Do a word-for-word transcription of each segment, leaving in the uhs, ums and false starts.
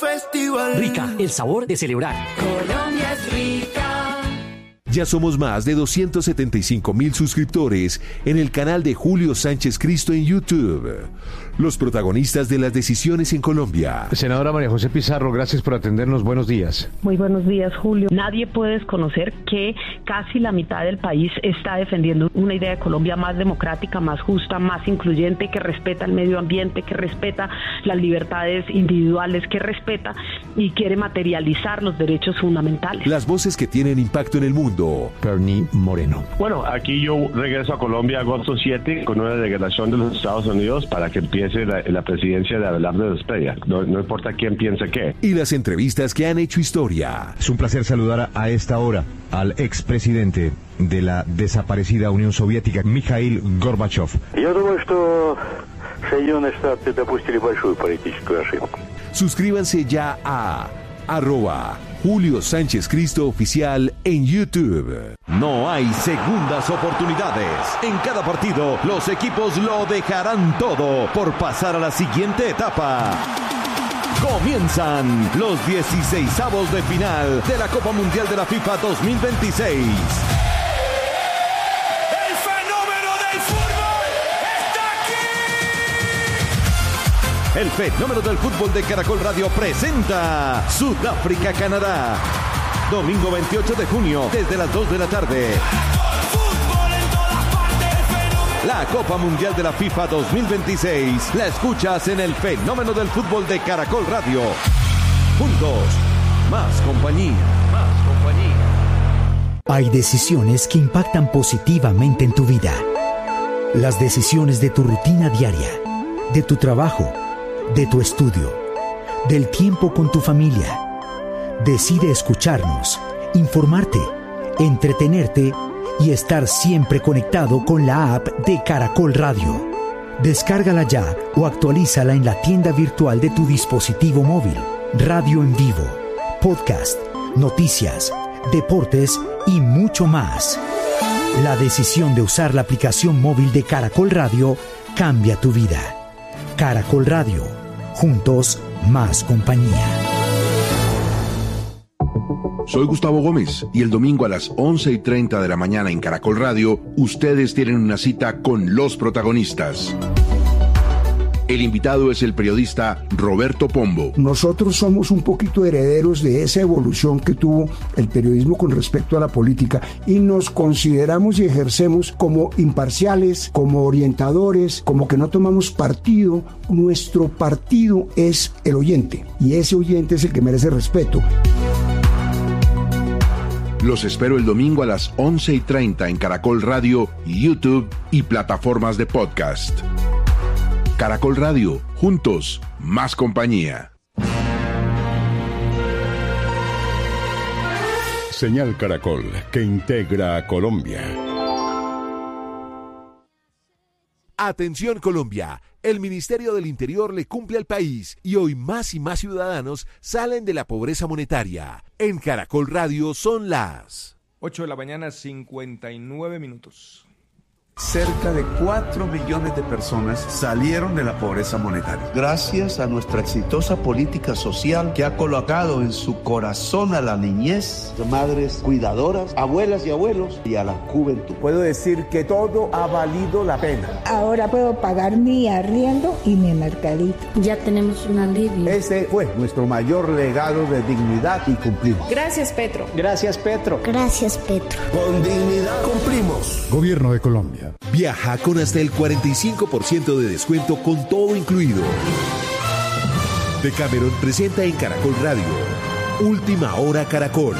festival. Rica, el sabor de celebrar. Colombia es rica. Ya somos más de doscientos setenta y cinco mil suscriptores en el canal de Julio Sánchez Cristo en YouTube. Los protagonistas de las decisiones en Colombia. Senadora María José Pizarro, gracias por atendernos. Buenos días. Muy buenos días, Julio. Nadie puede desconocer que casi la mitad del país está defendiendo una idea de Colombia más democrática, más justa, más incluyente, que respeta el medio ambiente, que respeta las libertades individuales, que respeta y quiere materializar los derechos fundamentales. Las voces que tienen impacto en el mundo. Bernie Moreno. Bueno, aquí yo regreso a Colombia agosto siete con una delegación de los Estados Unidos para que empiece la, la presidencia de Abelardo Zepeda. No, no importa quién piensa qué. Y las entrevistas que han hecho historia. Es un placer saludar a esta hora al expresidente de la desaparecida Unión Soviética, Mikhail Gorbachev. Я думаю, что Соединенные Штаты допустили большую политическую ошибку. Suscríbanse ya a arroba Julio Sánchez Cristo Oficial en YouTube. No hay segundas oportunidades. En cada partido, los equipos lo dejarán todo por pasar a la siguiente etapa. Comienzan los dieciseisavos de final de la Copa Mundial de la FIFA dos mil veintiséis. El fenómeno del fútbol está aquí. El fenómeno del fútbol de Caracol Radio presenta Sudáfrica-Canadá. Domingo veintiocho de junio, desde las dos de la tarde. La Copa Mundial de la FIFA dos mil veintiséis la escuchas en el fenómeno del fútbol de Caracol Radio. Juntos, más compañía. Más compañía. Hay decisiones que impactan positivamente en tu vida. Las decisiones de tu rutina diaria, de tu trabajo, de tu estudio, del tiempo con tu familia. Decide escucharnos, informarte, entretenerte y estar siempre conectado con la app de Caracol Radio. Descárgala ya o actualízala en la tienda virtual de tu dispositivo móvil. Radio en vivo, podcast, noticias, deportes y mucho más. La decisión de usar la aplicación móvil de Caracol Radio cambia tu vida. Caracol Radio, juntos más compañía. Soy Gustavo Gómez y el domingo a las once y treinta de la mañana en Caracol Radio, ustedes tienen una cita con los protagonistas. El invitado es el periodista Roberto Pombo. Nosotros somos un poquito herederos de esa evolución que tuvo el periodismo con respecto a la política y nos consideramos y ejercemos como imparciales, como orientadores, como que no tomamos partido. Nuestro partido es el oyente y ese oyente es el que merece respeto. Los espero el domingo a las once y treinta en Caracol Radio, YouTube y plataformas de podcast. Caracol Radio, juntos, más compañía. Señal Caracol, que integra a Colombia. Atención Colombia, el Ministerio del Interior le cumple al país y hoy más y más ciudadanos salen de la pobreza monetaria. En Caracol Radio son las ocho de la mañana, cincuenta y nueve minutos. Cerca de cuatro millones de personas salieron de la pobreza monetaria. Gracias a nuestra exitosa política social que ha colocado en su corazón a la niñez, madres cuidadoras, abuelas y abuelos y a la juventud. Puedo decir que todo ha valido la pena. Ahora puedo pagar mi arriendo y mi mercadito. Ya tenemos un alivio. Ese fue nuestro mayor legado de dignidad y cumplimos. Gracias, Petro. Gracias, Petro. Gracias, Petro. Con dignidad cumplimos. Gobierno de Colombia. Viaja con hasta el cuarenta y cinco por ciento de descuento con todo incluido. Decameron presenta en Caracol Radio Última Hora Caracol.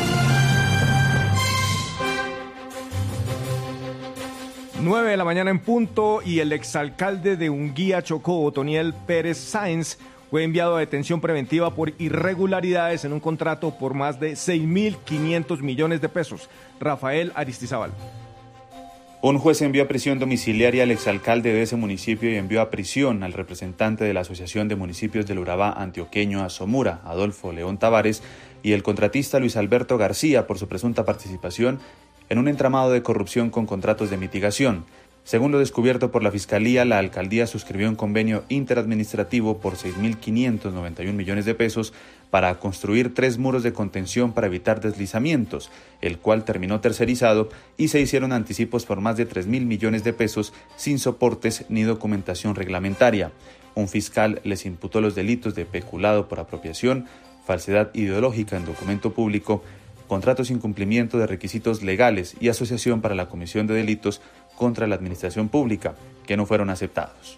nueve de la mañana en punto y el exalcalde de Unguía, Chocó, Otoniel Pérez Sáenz, fue enviado a detención preventiva por irregularidades en un contrato por más de seis mil quinientos millones de pesos. Rafael Aristizábal. Un juez envió a prisión domiciliaria al exalcalde de ese municipio y envió a prisión al representante de la Asociación de Municipios del Urabá Antioqueño Asomura, Adolfo León Tavares, y el contratista Luis Alberto García por su presunta participación en un entramado de corrupción con contratos de mitigación. Según lo descubierto por la Fiscalía, la alcaldía suscribió un convenio interadministrativo por seis mil quinientos noventa y un millones de pesos para construir tres muros de contención para evitar deslizamientos, el cual terminó tercerizado, y se hicieron anticipos por más de tres mil millones de pesos sin soportes ni documentación reglamentaria. Un fiscal les imputó los delitos de peculado por apropiación, falsedad ideológica en documento público, contratos sin cumplimiento de requisitos legales y asociación para la comisión de delitos contra la administración pública, que no fueron aceptados.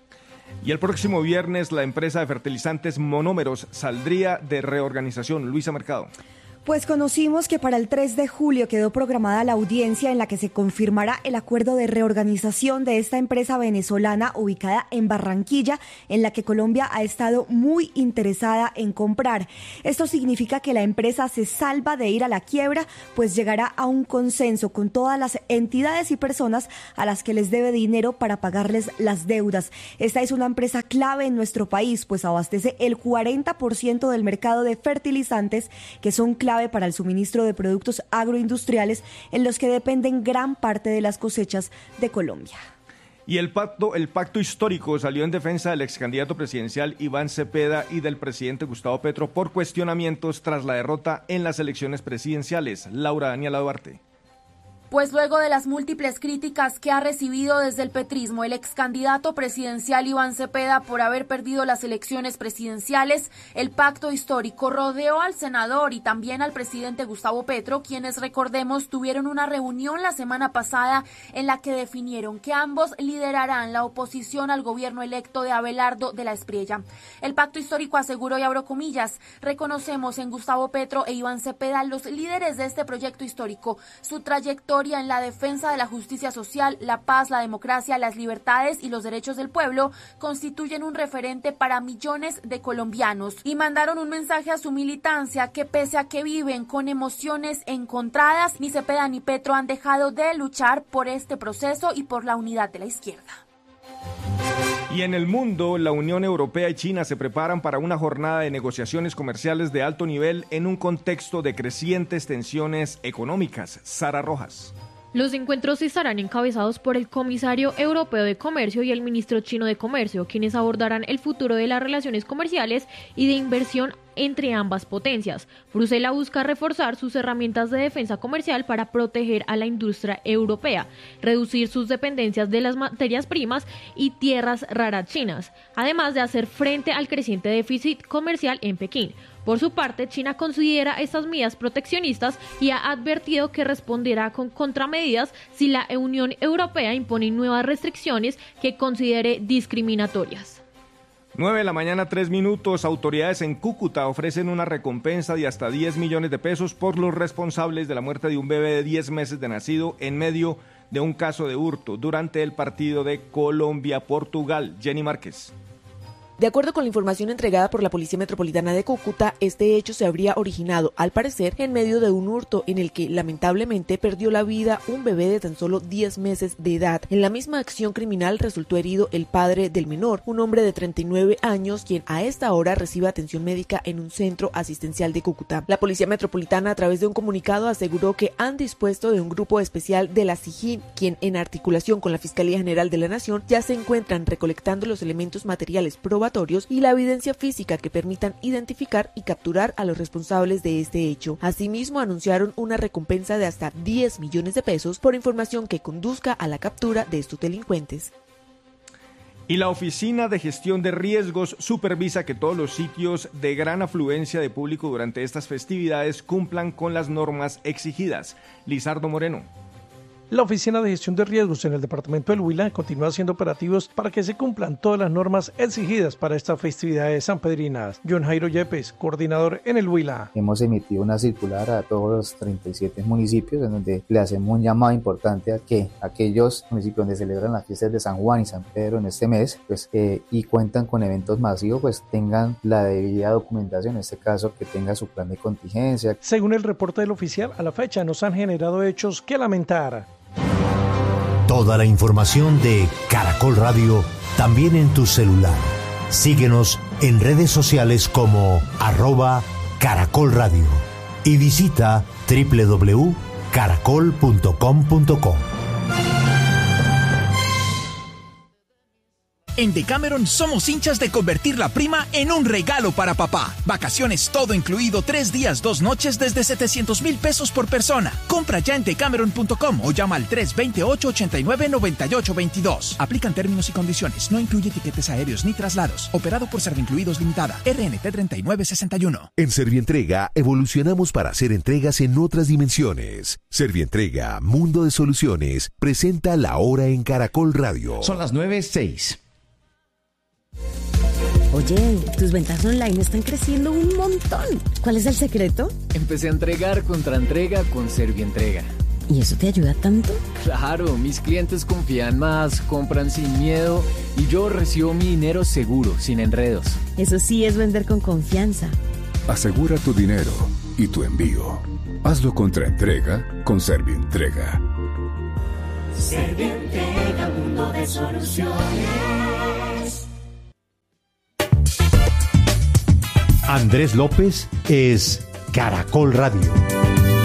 Y el próximo viernes la empresa de fertilizantes Monómeros saldría de reorganización. Luisa Mercado. Pues conocimos que para el tres de julio quedó programada la audiencia en la que se confirmará el acuerdo de reorganización de esta empresa venezolana ubicada en Barranquilla, en la que Colombia ha estado muy interesada en comprar. Esto significa que la empresa se salva de ir a la quiebra, pues llegará a un consenso con todas las entidades y personas a las que les debe dinero para pagarles las deudas. Esta es una empresa clave en nuestro país, pues abastece el cuarenta por ciento del mercado de fertilizantes, que son clave para el suministro de productos agroindustriales en los que dependen gran parte de las cosechas de Colombia. Y el pacto, el pacto histórico salió en defensa del ex candidato presidencial Iván Cepeda y del presidente Gustavo Petro por cuestionamientos tras la derrota en las elecciones presidenciales. Laura Daniela Duarte. Pues luego de las múltiples críticas que ha recibido desde el petrismo el ex candidato presidencial Iván Cepeda por haber perdido las elecciones presidenciales, el pacto histórico rodeó al senador y también al presidente Gustavo Petro, quienes, recordemos, tuvieron una reunión la semana pasada en la que definieron que ambos liderarán la oposición al gobierno electo de Abelardo de la Espriella. El pacto histórico aseguró, y abro comillas, reconocemos en Gustavo Petro e Iván Cepeda, los líderes de este proyecto histórico, su trayectoria en la defensa de la justicia social, la paz, la democracia, las libertades y los derechos del pueblo, constituyen un referente para millones de colombianos, y mandaron un mensaje a su militancia que, pese a que viven con emociones encontradas, ni Cepeda ni Petro han dejado de luchar por este proceso y por la unidad de la izquierda. Y en el mundo, la Unión Europea y China se preparan para una jornada de negociaciones comerciales de alto nivel en un contexto de crecientes tensiones económicas. Sara Rojas. Los encuentros estarán encabezados por el comisario europeo de comercio y el ministro chino de comercio, quienes abordarán el futuro de las relaciones comerciales y de inversión entre ambas potencias. Bruselas busca reforzar sus herramientas de defensa comercial para proteger a la industria europea, reducir sus dependencias de las materias primas y tierras raras chinas, además de hacer frente al creciente déficit comercial en Pekín. Por su parte, China considera estas medidas proteccionistas y ha advertido que responderá con contramedidas si la Unión Europea impone nuevas restricciones que considere discriminatorias. nueve de la mañana, tres minutos. Autoridades en Cúcuta ofrecen una recompensa de hasta diez millones de pesos por los responsables de la muerte de un bebé de diez meses de nacido en medio de un caso de hurto durante el partido de Colombia-Portugal. Jenny Márquez. De acuerdo con la información entregada por la Policía Metropolitana de Cúcuta, este hecho se habría originado, al parecer, en medio de un hurto en el que, lamentablemente, perdió la vida un bebé de tan solo diez meses de edad. En la misma acción criminal resultó herido el padre del menor, un hombre de treinta y nueve años, quien a esta hora recibe atención médica en un centro asistencial de Cúcuta. La Policía Metropolitana, a través de un comunicado, aseguró que han dispuesto de un grupo especial de la SIJIN, quien, en articulación con la Fiscalía General de la Nación, ya se encuentran recolectando los elementos materiales probatorios y la evidencia física que permitan identificar y capturar a los responsables de este hecho. Asimismo, anunciaron una recompensa de hasta diez millones de pesos por información que conduzca a la captura de estos delincuentes. Y la Oficina de Gestión de Riesgos supervisa que todos los sitios de gran afluencia de público durante estas festividades cumplan con las normas exigidas. Lizardo Moreno. La Oficina de Gestión de Riesgos en el departamento del Huila continúa haciendo operativos para que se cumplan todas las normas exigidas para estas festividades sanpedrinas. John Jairo Yepes, coordinador en el Huila. Hemos emitido una circular a todos los treinta y siete municipios en donde le hacemos un llamado importante a que aquellos municipios donde celebran las fiestas de San Juan y San Pedro en este mes pues, eh, y cuentan con eventos masivos, pues tengan la debida documentación, en este caso que tenga su plan de contingencia. Según el reporte del oficial, a la fecha no se han generado hechos que lamentar. Toda la información de Caracol Radio también en tu celular. Síguenos en redes sociales como arroba Caracol Radio y visita doble u doble u doble u punto caracol punto com punto co. En Decameron somos hinchas de convertir la prima en un regalo para papá. Vacaciones todo incluido, tres días, dos noches desde setecientos mil pesos por persona. Compra ya en decameron punto com o llama al tres dos ocho, ocho nueve, nueve ocho dos dos. Aplican términos y condiciones. No incluye tiquetes aéreos ni traslados. Operado por Servincluidos Limitada. R N T treinta y nueve sesenta y uno. En Servientrega evolucionamos para hacer entregas en otras dimensiones. Servientrega, Mundo de Soluciones, presenta La Hora en Caracol Radio. Son las nueve seis. Oye, tus ventas online están creciendo un montón. ¿Cuál es el secreto? Empecé a entregar contra entrega con Servientrega. ¿Y eso te ayuda tanto? Claro, mis clientes confían más, compran sin miedo y yo recibo mi dinero seguro, sin enredos. Eso sí es vender con confianza. Asegura tu dinero y tu envío. Hazlo contra entrega con Servientrega. Servientrega, mundo de soluciones. Andrés López es Caracol Radio.